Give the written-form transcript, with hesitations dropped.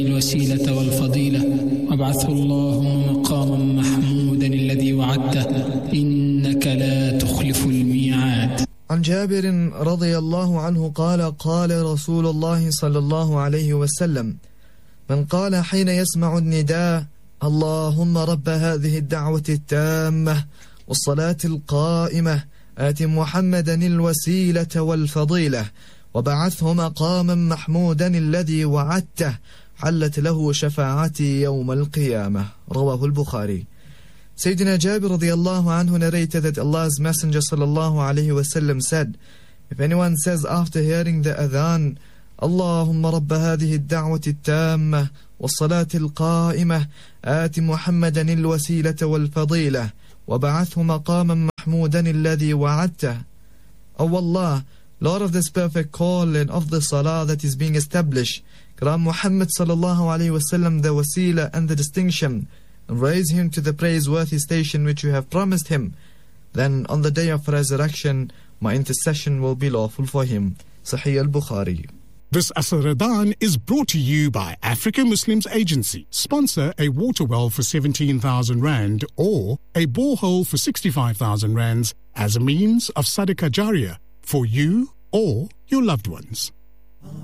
الوسيلة والفضيلة وابعثه اللهم مقاما محمودا الذي وعدته إنك لا تخلف الميعاد. عن جابر رضي الله عنه قال قال رسول الله صلى الله عليه وسلم: من قال حين يسمع النداء اللهم رب هذه الدعوة التامة والصلاة القائمة آت محمدا الوسيلة والفضيلة وبعثه مقاما محمودا الذي وعدته حلت له شفاعتي يوم القيامة. رواه البخاري. Sayyidina Jabir radiyallahu anhu narrated that Allah's Messenger sallallahu alayhi wasallam said, if anyone says after hearing the adhan, Allahumma rabba hadhihi ad-da'wati at-tammah was-salati al-qa'imah ati Muhammadan al-wasilata wal-fadilah wa ba'athu maqaman mahmudan alladhi wa'adtah. O Allah, Lord of this perfect call and of the salah that is being established, grant Muhammad sallallahu alayhi wasallam the wasila and the distinction, and raise him to the praiseworthy station which you have promised him. Then on the day of resurrection, my intercession will be lawful for him. Sahih al-Bukhari. This Asr Ramadan is brought to you by African Muslims Agency. Sponsor a water well for 17,000 Rand or a borehole for 65,000 Rands as a means of Sadaqah Jariyah for you or your loved ones.